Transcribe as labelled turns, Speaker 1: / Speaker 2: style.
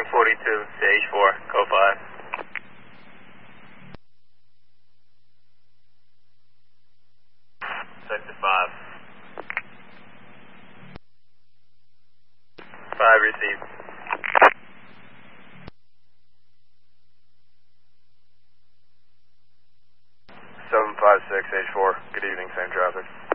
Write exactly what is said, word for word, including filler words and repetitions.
Speaker 1: forty-two to H four, code five. Sector five. five received.
Speaker 2: seven five six H four, good evening, same traffic.